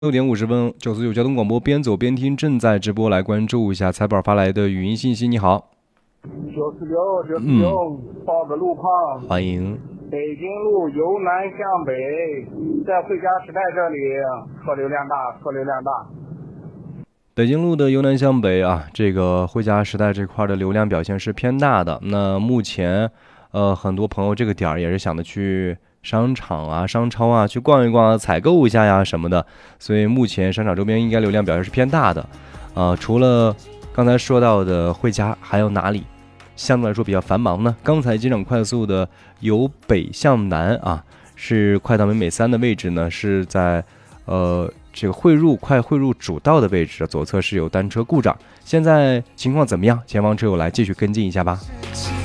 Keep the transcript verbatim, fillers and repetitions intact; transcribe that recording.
六点五十分，九四九交通广播，边走边听正在直播，来关注一下财宝发来的语音信息。你好， 九四九九四九，报个路况。 欢迎。 北京路由南向北，在汇佳时代这里车流量大，车流量大。 北京路的由南向北啊，这个汇佳时代这块的流量表现是偏大的。那目前，呃，很多朋友这个点儿也是想着去商场啊、商超啊去逛一逛啊、采购一下呀什么的，所以目前商场周边应该流量表现是偏大的。呃，除了刚才说到的汇佳，还有哪里相对来说比较繁忙呢？刚才机场快速的由北向南啊，是快到美美三的位置呢，是在呃这个汇入快汇入主道的位置，左侧是有单车故障。现在情况怎么样？前方车友来继续跟进一下吧。